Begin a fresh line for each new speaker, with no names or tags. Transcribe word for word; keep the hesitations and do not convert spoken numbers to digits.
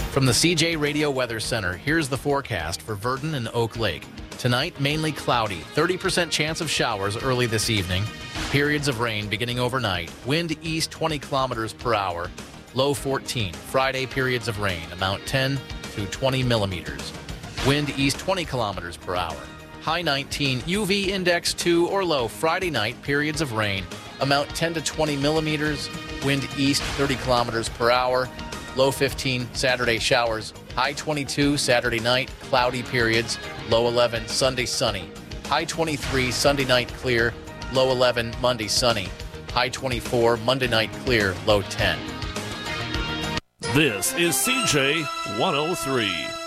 From the C J Radio Weather Center, here's the forecast for Verdon and Oak Lake. Tonight, mainly cloudy, thirty percent chance of showers early this evening. Periods of rain beginning overnight. Wind east twenty kilometers per hour. Low fourteen. Friday, periods of rain, amount ten to twenty millimeters. Wind east twenty kilometers per hour. High nineteen. U V index two or low. Friday night, periods of rain, amount ten to twenty millimeters. Wind east thirty kilometers per hour. Low fifteen. Saturday, showers. High twenty-two. Saturday night, cloudy periods. Low eleven. Sunday, sunny. High twenty-three. Sunday night, clear. Low eleven. Monday, sunny. High twenty-four. Monday night, clear. Low ten.
This is C J one oh three.